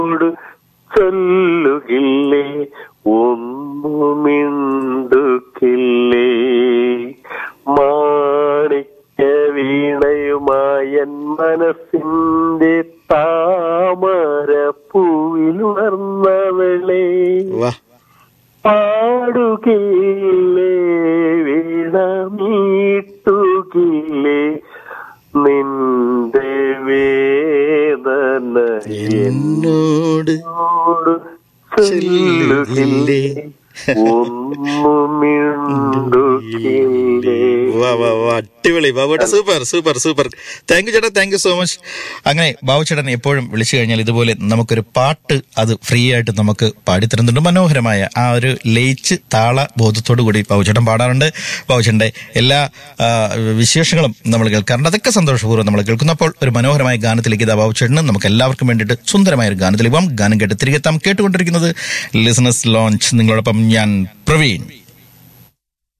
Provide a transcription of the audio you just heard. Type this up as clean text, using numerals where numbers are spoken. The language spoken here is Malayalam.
ചൊല്ലുകില്ലേ ഒന്നുമിണ്ടുകില്ലേ മാണിക്യ വീണയുമായൻ മനസ്സിന്റെ താമരപ്പൂവിൽ ഉണർന്നവളെ പാടുകില്ലേ വീണ മീട്ടുകില്ലേ നിന്റെ വേദന എന്നോട് ചൊല്ലുകില്ലേ അടിപൊളി ബാബുവേട്ട, super super super. Thank you ചേട്ടാ, താങ്ക് യു സോ മച്ച്. അങ്ങനെ ബാബു ചേട്ടൻ എപ്പോഴും വിളിച്ചു കഴിഞ്ഞാൽ ഇതുപോലെ നമുക്കൊരു പാട്ട് അത് ഫ്രീ ആയിട്ട് നമുക്ക് പാടിത്തരുന്നുണ്ട്. മനോഹരമായ ആ ഒരു ലയിച്ച് താള ബോധത്തോടു കൂടി ബാബു ചേട്ടൻ പാടാറുണ്ട്. ബാബു ചേട്ടൻ്റെ എല്ലാ വിശേഷങ്ങളും നമ്മൾ കേൾക്കാറുണ്ട്. അതൊക്കെ സന്തോഷപൂർവ്വം നമ്മൾ കേൾക്കുന്നപ്പോൾ ഒരു മനോഹരമായ ഗാനത്തിലേക്ക് ഇതാ ബാബു ചേട്ടന് നമുക്ക് എല്ലാവർക്കും വേണ്ടിയിട്ട് സുന്ദരമായ ഒരു ഗാനത്തിലേക്ക് പോകാം. ഗാനം കേട്ട് തിരികെത്താം. കേട്ടുകൊണ്ടിരിക്കുന്നത് ലിസണേഴ്സ് ലോഞ്ച്. നിങ്ങളോടൊപ്പം ഞാൻ പ്രവീൺ.